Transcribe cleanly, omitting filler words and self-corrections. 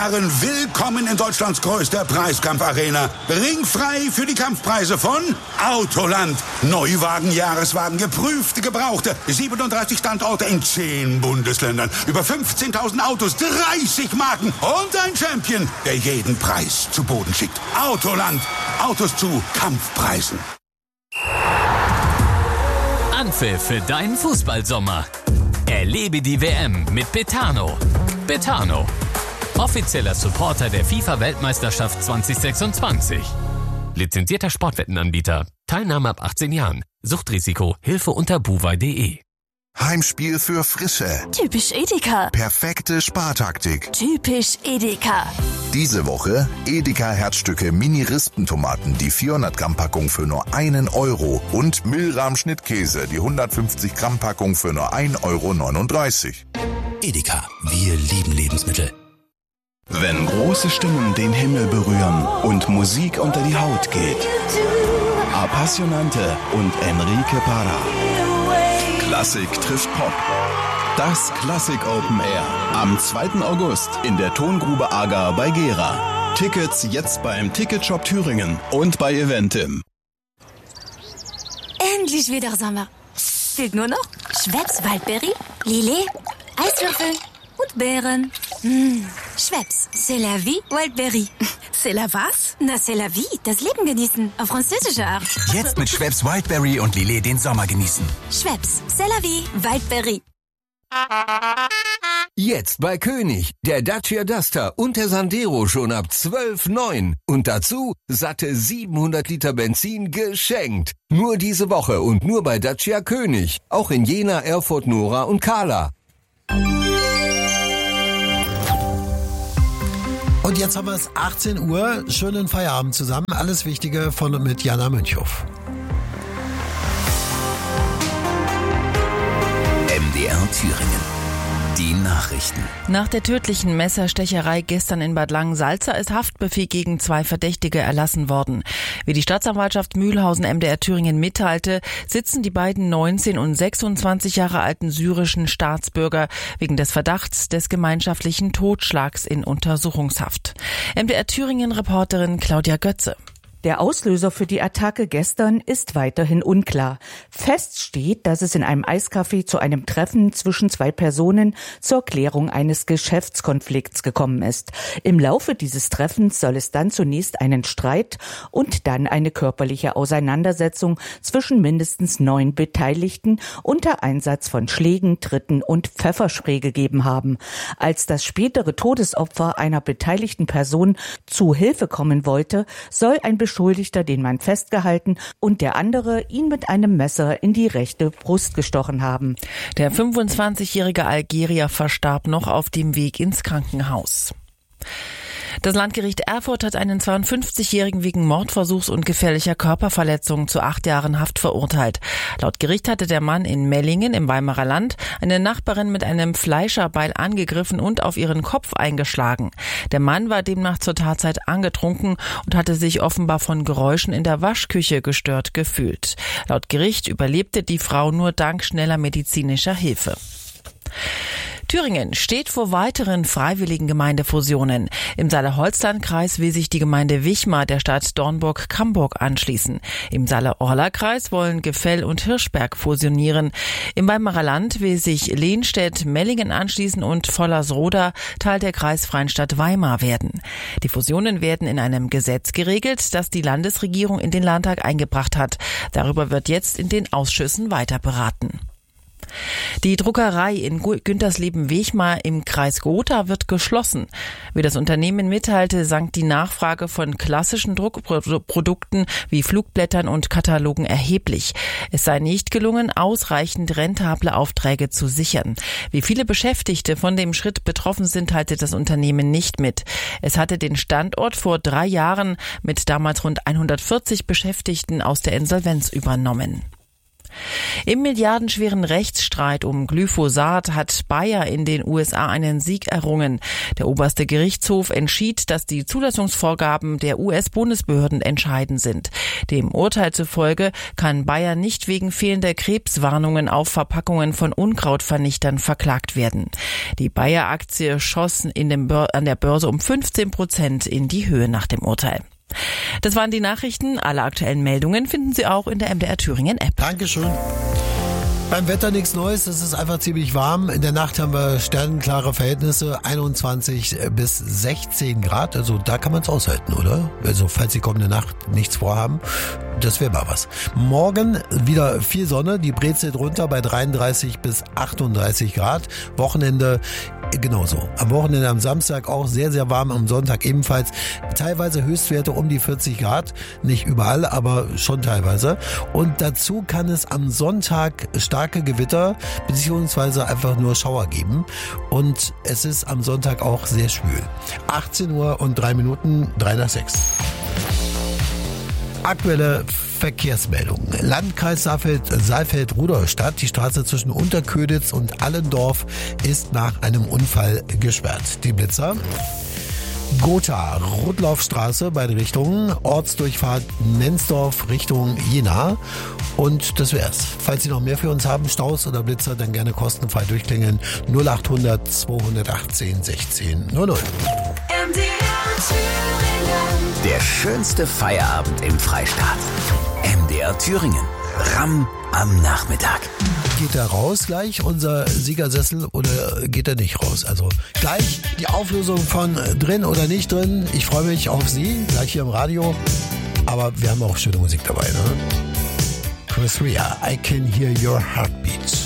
Willkommen in Deutschlands größter Preiskampfarena. Ringfrei für die Kampfpreise von Autoland. Neuwagen, Jahreswagen, geprüfte, gebrauchte. 37 Standorte in 10 Bundesländern. Über 15.000 Autos, 30 Marken und ein Champion, der jeden Preis zu Boden schickt. Autoland. Autos zu Kampfpreisen. Anpfiff für deinen Fußballsommer. Erlebe die WM mit Betano. Betano. Offizieller Supporter der FIFA-Weltmeisterschaft 2026. Lizenzierter Sportwettenanbieter. Teilnahme ab 18 Jahren. Suchtrisiko. Hilfe unter buwei.de. Heimspiel für Frische. Typisch Edeka. Perfekte Spartaktik. Typisch Edeka. Diese Woche Edeka Herzstücke Mini-Rispentomaten, die 400 Gramm Packung für nur 1 Euro und Milram Schnittkäse, die 150 Gramm Packung für nur 1,39 Euro. Edeka. Wir lieben Lebensmittel. Wenn große Stimmen den Himmel berühren und Musik unter die Haut geht. Appassionante und Enrique Parra. Klassik trifft Pop. Das Klassik Open Air. Am 2. August in der Tongrube Agar bei Gera. Tickets jetzt beim Ticketshop Thüringen und bei Eventim. Endlich wieder Sommer. Fehlt nur noch Schweppes Waldberry, Lillet, Eiswürfel und Beeren. Schweppes, c'est la vie, Wildberry. C'est la was? Na, c'est la vie, das Leben genießen, auf französische Art. Jetzt mit Schweppes Wildberry und Lillet den Sommer genießen. Schweppes, c'est la vie, Wildberry. Jetzt bei König, der Dacia Duster und der Sandero schon ab 12,9. Und dazu satte 700 Liter Benzin geschenkt. Nur diese Woche und nur bei Dacia König. Auch in Jena, Erfurt, Nora und Kala. Und jetzt haben wir es 18 Uhr. Schönen Feierabend zusammen. Alles Wichtige von und mit Jana Münchhoff. MDR Thüringen. Die Nachrichten. Nach der tödlichen Messerstecherei gestern in Bad Langensalza ist Haftbefehl gegen 2 Verdächtige erlassen worden. Wie die Staatsanwaltschaft Mühlhausen MDR Thüringen mitteilte, sitzen die beiden 19 und 26 Jahre alten syrischen Staatsbürger wegen des Verdachts des gemeinschaftlichen Totschlags in Untersuchungshaft. MDR Thüringen-Reporterin Claudia Götze. Der Auslöser für die Attacke gestern ist weiterhin unklar. Fest steht, dass es in einem Eiscafé zu einem Treffen zwischen 2 Personen zur Klärung eines Geschäftskonflikts gekommen ist. Im Laufe dieses Treffens soll es dann zunächst einen Streit und dann eine körperliche Auseinandersetzung zwischen mindestens 9 Beteiligten unter Einsatz von Schlägen, Tritten und Pfefferspray gegeben haben. Als das spätere Todesopfer einer beteiligten Person zu Hilfe kommen wollte, soll ein Beschuldigter den Mann festgehalten und der andere ihn mit einem Messer in die rechte Brust gestochen haben. Der 25-jährige Algerier verstarb noch auf dem Weg ins Krankenhaus. Das Landgericht Erfurt hat einen 52-Jährigen wegen Mordversuchs und gefährlicher Körperverletzung zu 8 Jahren Haft verurteilt. Laut Gericht hatte der Mann in Mellingen im Weimarer Land eine Nachbarin mit einem Fleischerbeil angegriffen und auf ihren Kopf eingeschlagen. Der Mann war demnach zur Tatzeit angetrunken und hatte sich offenbar von Geräuschen in der Waschküche gestört gefühlt. Laut Gericht überlebte die Frau nur dank schneller medizinischer Hilfe. Thüringen steht vor weiteren freiwilligen Gemeindefusionen. Im Saale-Holzland-Kreis will sich die Gemeinde Wichmar der Stadt Dornburg-Camburg anschließen. Im Saale-Orla-Kreis wollen Gefell und Hirschberg fusionieren. Im Weimarer Land will sich Lehnstedt-Mellingen anschließen und Vollersroda Teil der kreisfreien Stadt Weimar werden. Die Fusionen werden in einem Gesetz geregelt, das die Landesregierung in den Landtag eingebracht hat. Darüber wird jetzt in den Ausschüssen weiter beraten. Die Druckerei in Güntersleben-Wichmar im Kreis Gotha wird geschlossen. Wie das Unternehmen mitteilte, sank die Nachfrage von klassischen Druckprodukten wie Flugblättern und Katalogen erheblich. Es sei nicht gelungen, ausreichend rentable Aufträge zu sichern. Wie viele Beschäftigte von dem Schritt betroffen sind, teilte das Unternehmen nicht mit. Es hatte den Standort vor 3 Jahren mit damals rund 140 Beschäftigten aus der Insolvenz übernommen. Im milliardenschweren Rechtsstreit um Glyphosat hat Bayer in den USA einen Sieg errungen. Der oberste Gerichtshof entschied, dass die Zulassungsvorgaben der US-Bundesbehörden entscheidend sind. Dem Urteil zufolge kann Bayer nicht wegen fehlender Krebswarnungen auf Verpackungen von Unkrautvernichtern verklagt werden. Die Bayer-Aktie schoss an der Börse um 15% in die Höhe nach dem Urteil. Das waren die Nachrichten. Alle aktuellen Meldungen finden Sie auch in der MDR Thüringen App. Dankeschön. Beim Wetter nichts Neues, es ist einfach ziemlich warm. In der Nacht haben wir sternenklare Verhältnisse, 21 bis 16 Grad. Also da kann man es aushalten, oder? Also falls Sie kommende Nacht nichts vorhaben, das wäre mal was. Morgen wieder viel Sonne, die brezelt runter bei 33 bis 38 Grad. Wochenende genauso. Am Wochenende am Samstag auch sehr, sehr warm, am Sonntag ebenfalls. Teilweise Höchstwerte um die 40 Grad. Nicht überall, aber schon teilweise. Und dazu kann es am Sonntag starke Gewitter beziehungsweise einfach nur Schauer geben. Und es ist am Sonntag auch sehr schwül. 18 Uhr und 3 Minuten, 3 nach 6. Aktuelle Verkehrsmeldung. Landkreis Saalfeld-Rudolstadt. Die Straße zwischen Unterköditz und Allendorf ist nach einem Unfall gesperrt. Die Blitzer. Gotha, Rudlaufstraße, beide Richtungen, Ortsdurchfahrt Nensdorf Richtung Jena. Und das wär's. Falls Sie noch mehr für uns haben, Staus oder Blitzer, dann gerne kostenfrei durchklingeln. 0800 218 16 00. Der schönste Feierabend im Freistaat. MDR Thüringen. Ramm am Nachmittag. Geht er raus gleich, unser Siegersessel, oder geht er nicht raus? Also gleich die Auflösung von drin oder nicht drin. Ich freue mich auf Sie, gleich hier im Radio. Aber wir haben auch schöne Musik dabei, ne? Chris Rea, I Can Hear Your Heartbeat.